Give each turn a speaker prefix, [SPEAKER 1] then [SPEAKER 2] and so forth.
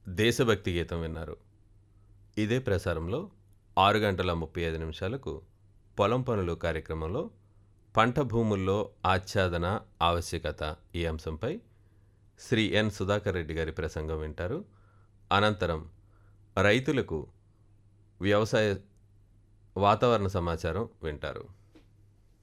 [SPEAKER 1] దేశభక్తి గీతం విన్నారు. ఇదే ప్రసారంలో 6:35 పొలం పనులు కార్యక్రమంలో పంట భూముల్లో ఆచ్ఛాదన ఆవశ్యకత ఈ అంశంపై శ్రీ ఎన్ సుధాకర్ రెడ్డి గారి ప్రసంగం వింటారు. అనంతరం రైతులకు వ్యవసాయ వాతావరణ సమాచారం వింటారు.